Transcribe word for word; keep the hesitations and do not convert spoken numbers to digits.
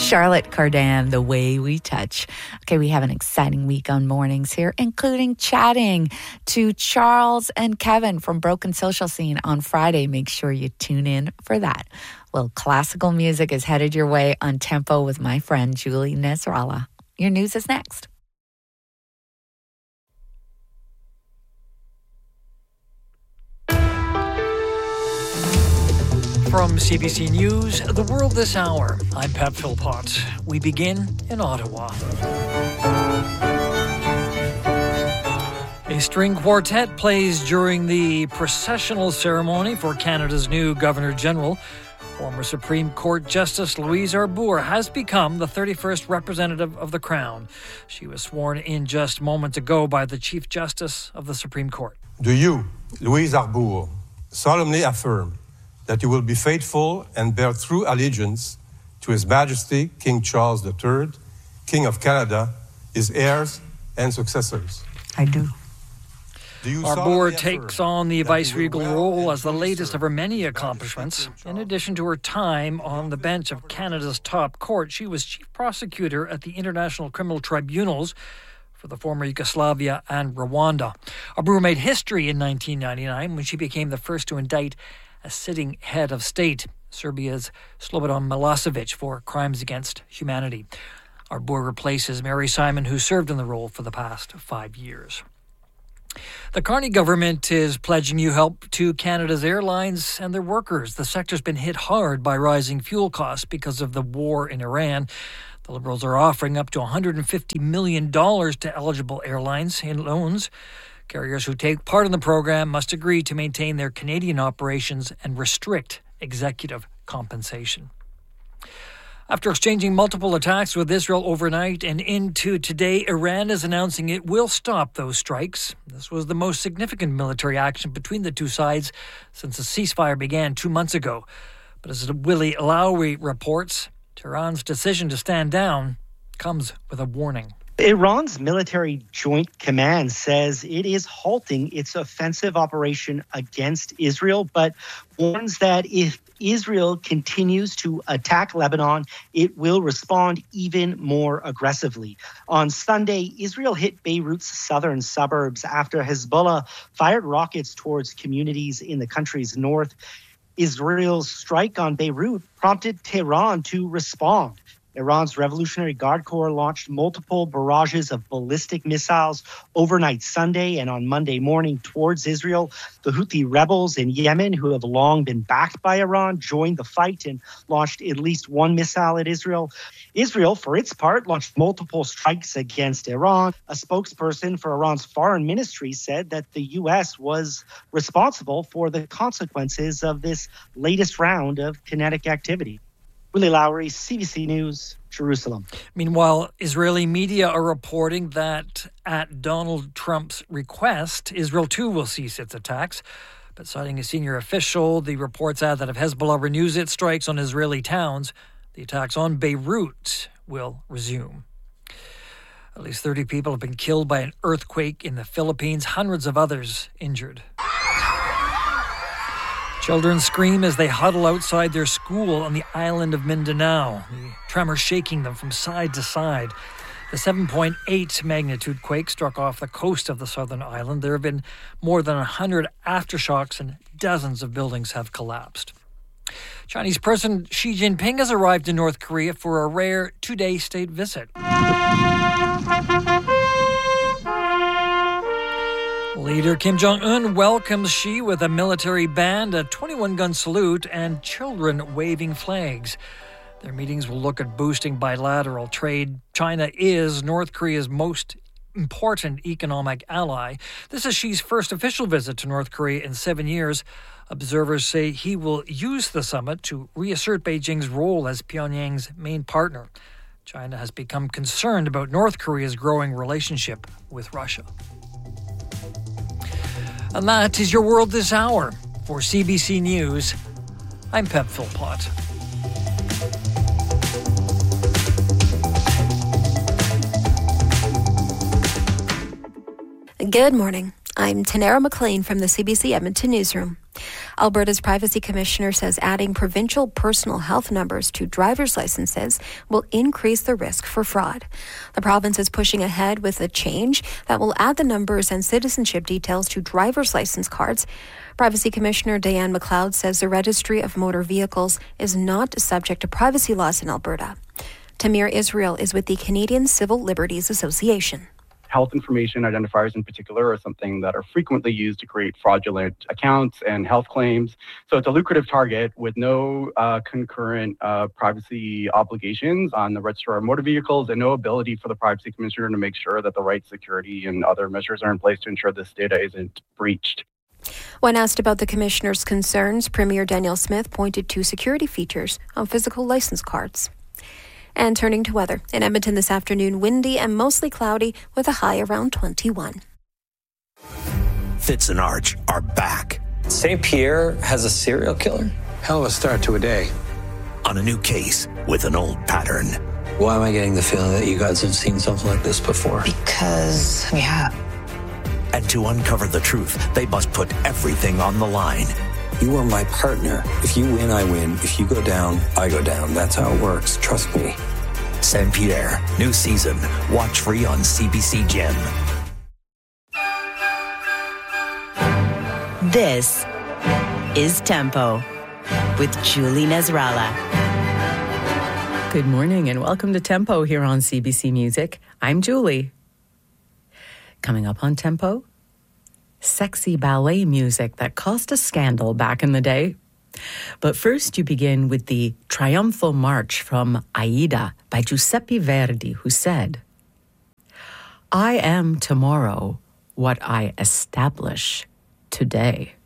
Charlotte Cardin, The Way We Touch. Okay, we have an exciting week on mornings here, including chatting to Charles and Kevin from Broken Social Scene on Friday. Make sure you tune in for that. Well, classical music is headed your way on Tempo with my friend Julie Nasrallah. Your news is next. From C B C News, The World This Hour, I'm Pat Philpott. We begin in Ottawa. A string quartet plays during the processional ceremony for Canada's new Governor-General. Former Supreme Court Justice Louise Arbour has become the thirty-first representative of the Crown. She was sworn in just moments ago by the Chief Justice of the Supreme Court. Do you, Louise Arbour, solemnly affirm that you will be faithful and bear true allegiance to His Majesty King Charles the Third, King of Canada, his heirs and successors? I do. Arbour takes on the vice-regal role as the latest of her many accomplishments. In addition to her time on the bench of Canada's top court, she was chief prosecutor at the International Criminal Tribunals for the former Yugoslavia and Rwanda. Arbour made history in nineteen ninety-nine when she became the first to indict a sitting head of state, Serbia's Slobodan Milosevic, for crimes against humanity. Arbour replaces Mary Simon, who served in the role for the past five years. The Carney government is pledging new help to Canada's airlines and their workers. The sector's been hit hard by rising fuel costs because of the war in Iran. The Liberals are offering up to one hundred fifty million dollars to eligible airlines in loans. Carriers who take part in the program must agree to maintain their Canadian operations and restrict executive compensation. After exchanging multiple attacks with Israel overnight and into today, Iran is announcing it will stop those strikes. This was the most significant military action between the two sides since the ceasefire began two months ago. But as Willie Lowry reports, Tehran's decision to stand down comes with a warning. Iran's military joint command says it is halting its offensive operation against Israel, but warns that if Israel continues to attack Lebanon, it will respond even more aggressively. On Sunday, Israel hit Beirut's southern suburbs after Hezbollah fired rockets towards communities in the country's north. Israel's strike on Beirut prompted Tehran to respond. Iran's Revolutionary Guard Corps launched multiple barrages of ballistic missiles overnight Sunday and on Monday morning towards Israel. The Houthi rebels in Yemen, who have long been backed by Iran, joined the fight and launched at least one missile at Israel. Israel, for its part, launched multiple strikes against Iran. A spokesperson for Iran's foreign ministry said that the U S was responsible for the consequences of this latest round of kinetic activity. Willie Lowry, C B C News, Jerusalem. Meanwhile, Israeli media are reporting that at Donald Trump's request, Israel too will cease its attacks. But citing a senior official, the reports add that if Hezbollah renews its strikes on Israeli towns, the attacks on Beirut will resume. At least thirty people have been killed by an earthquake in the Philippines, hundreds of others injured. Children scream as they huddle outside their school on the island of Mindanao, the tremor shaking them from side to side. The seven point eight magnitude quake struck off the coast of the southern island. There have been more than one hundred aftershocks and dozens of buildings have collapsed. Chinese President Xi Jinping has arrived in North Korea for a rare two-day state visit. Leader Kim Jong-un welcomes Xi with a military band, a twenty-one gun salute, and children waving flags. Their meetings will look at boosting bilateral trade. China is North Korea's most important economic ally. This is Xi's first official visit to North Korea in seven years. Observers say he will use the summit to reassert Beijing's role as Pyongyang's main partner. China has become concerned about North Korea's growing relationship with Russia. And that is your World This Hour. For C B C News, I'm Pep Philpott. Good morning. I'm Tanera McLean from the C B C Edmonton Newsroom. Alberta's Privacy Commissioner says adding provincial personal health numbers to driver's licenses will increase the risk for fraud. The province is pushing ahead with a change that will add the numbers and citizenship details to driver's license cards. Privacy Commissioner Diane McLeod says the Registry of Motor Vehicles is not subject to privacy laws in Alberta. Tamir Israel is with the Canadian Civil Liberties Association. Health information identifiers in particular are something that are frequently used to create fraudulent accounts and health claims. So it's a lucrative target with no uh, concurrent uh, privacy obligations on the Registrar of Motor Vehicles and no ability for the Privacy Commissioner to make sure that the right security and other measures are in place to ensure this data isn't breached. When asked about the Commissioner's concerns, Premier Danielle Smith pointed to security features on physical license cards. And turning to weather. In Edmonton this afternoon, windy and mostly cloudy with a high around twenty-one. Fitz and Arch are back. Saint Pierre has a serial killer? Hell of a start to a day. On a new case with an old pattern. Why am I getting the feeling that you guys have seen something like this before? Because we have. And to uncover the truth, they must put everything on the line. You are my partner. If you win, I win. If you go down, I go down. That's how it works. Trust me. Saint Pierre, new season. Watch free on C B C Gem. This is Tempo with Julie Nasrallah. Good morning and welcome to Tempo here on C B C Music. I'm Julie. Coming up on Tempo, sexy ballet music that caused a scandal back in the day. But first you begin with the Triumphal March from Aida by Giuseppe Verdi, who said, "I am tomorrow what I establish today."